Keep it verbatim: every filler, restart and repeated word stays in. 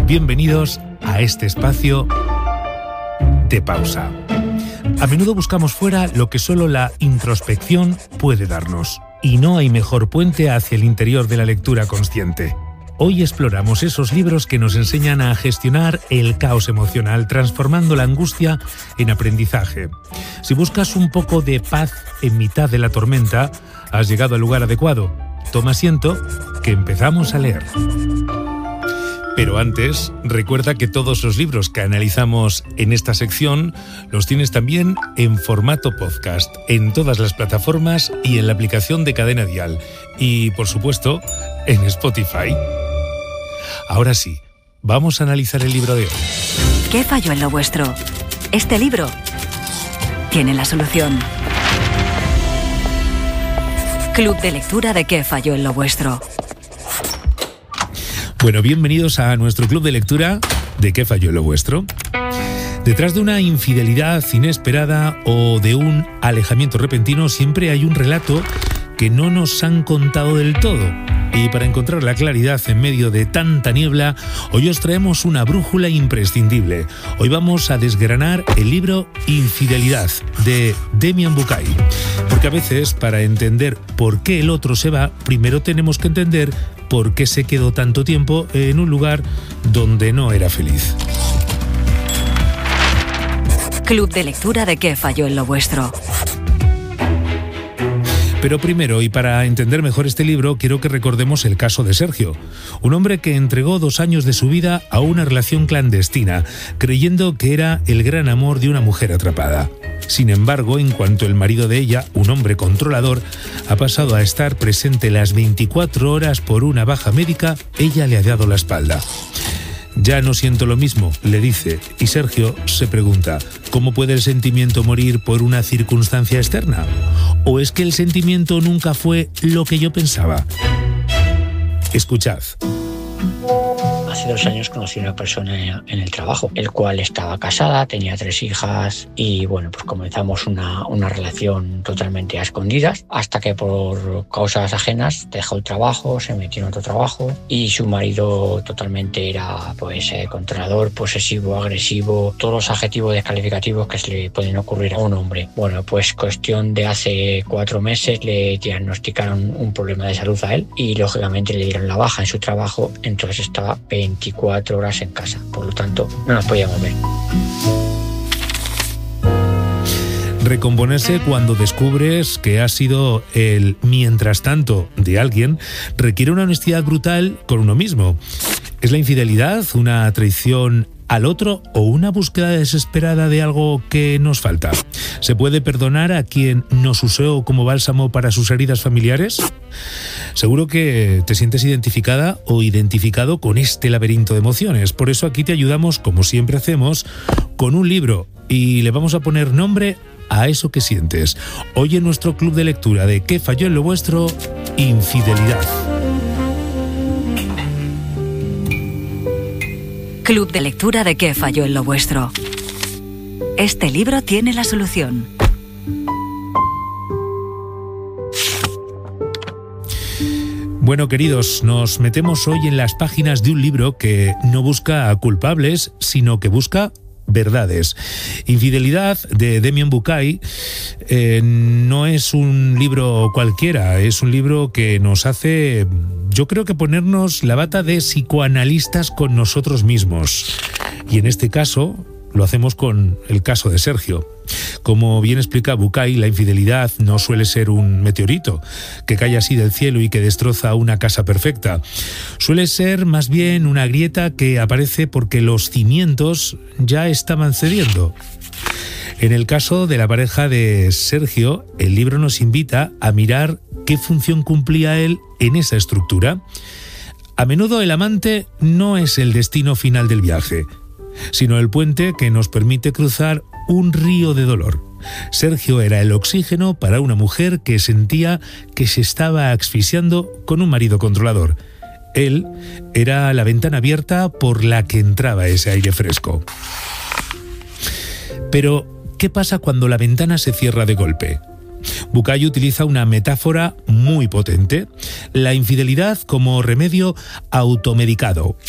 Bienvenidos a este espacio de pausa. A menudo buscamos fuera lo que solo la introspección puede darnos, y no hay mejor puente hacia el interior de la lectura consciente. Hoy exploramos esos libros que nos enseñan a gestionar el caos emocional, transformando la angustia en aprendizaje. Si buscas un poco de paz en mitad de la tormenta, has llegado al lugar adecuado. Toma asiento, que empezamos a leer. Pero antes, recuerda que todos los libros que analizamos en esta sección los tienes también en formato podcast, en todas las plataformas y en la aplicación de Cadena Dial. Y, por supuesto, en Spotify. Ahora sí, vamos a analizar el libro de hoy. ¿Qué falló en lo vuestro? Este libro tiene la solución. Club de lectura de ¿Qué falló en lo vuestro? Bueno, bienvenidos a nuestro club de lectura de ¿Qué falló en lo vuestro? Detrás de una infidelidad inesperada o de un alejamiento repentino siempre hay un relato que no nos han contado del todo. Y para encontrar la claridad en medio de tanta niebla, hoy os traemos una brújula imprescindible. Hoy vamos a desgranar el libro Infidelidad, de Demian Bucay. Porque a veces, para entender por qué el otro se va, primero tenemos que entender por qué se quedó tanto tiempo en un lugar donde no era feliz. Club de lectura de ¿Qué falló en lo vuestro? Pero primero, y para entender mejor este libro, quiero que recordemos el caso de Sergio, un hombre que entregó dos años de su vida a una relación clandestina, creyendo que era el gran amor de una mujer atrapada. Sin embargo, en cuanto el marido de ella, un hombre controlador, ha pasado a estar presente las veinticuatro horas por una baja médica, ella le ha dado la espalda. Ya no siento lo mismo, le dice, y Sergio se pregunta, ¿cómo puede el sentimiento morir por una circunstancia externa? ¿O es que el sentimiento nunca fue lo que yo pensaba? Escuchad. Hace dos años conocí a una persona en el trabajo, el cual estaba casada, tenía tres hijas y bueno, pues comenzamos una, una relación totalmente a escondidas hasta que por causas ajenas dejó el trabajo, se metió en otro trabajo y su marido totalmente era pues eh, controlador, posesivo, agresivo, todos los adjetivos descalificativos que se le pueden ocurrir a un hombre. Bueno, pues cuestión de hace cuatro meses le diagnosticaron un problema de salud a él y lógicamente le dieron la baja en su trabajo, entonces estaba veinticuatro horas en casa, por lo tanto no nos podíamos ver. Recomponerse cuando descubres que has sido el mientras tanto de alguien requiere una honestidad brutal con uno mismo. ¿Es la infidelidad una traición al otro o una búsqueda desesperada de algo que nos falta? ¿Se puede perdonar a quien nos usó como bálsamo para sus heridas familiares? Seguro que te sientes identificada o identificado con este laberinto de emociones. Por eso aquí te ayudamos, como siempre hacemos, con un libro y le vamos a poner nombre a eso que sientes. Hoy en nuestro club de lectura de ¿Qué falló en lo vuestro? Infidelidad. Club de lectura de ¿Qué falló en lo vuestro? Este libro tiene la solución. Bueno, queridos, nos metemos hoy en las páginas de un libro que no busca culpables, sino que busca verdades. Infidelidad, de Demian Bucay, eh, no es un libro cualquiera, es un libro que nos hace, yo creo que ponernos la bata de psicoanalistas con nosotros mismos. Y en este caso, lo hacemos con el caso de Sergio. Como bien explica Bucay, la infidelidad no suele ser un meteorito que cae así del cielo y que destroza una casa perfecta. Suele ser más bien una grieta que aparece porque los cimientos ya estaban cediendo. En el caso de la pareja de Sergio, el libro nos invita a mirar qué función cumplía él en esa estructura. A menudo el amante no es el destino final del viaje, sino el puente que nos permite cruzar un río de dolor. Sergio era el oxígeno para una mujer que sentía que se estaba asfixiando con un marido controlador. Él era la ventana abierta por la que entraba ese aire fresco. Pero, ¿qué pasa cuando la ventana se cierra de golpe? Bucay utiliza una metáfora muy potente: la infidelidad como remedio automedicado.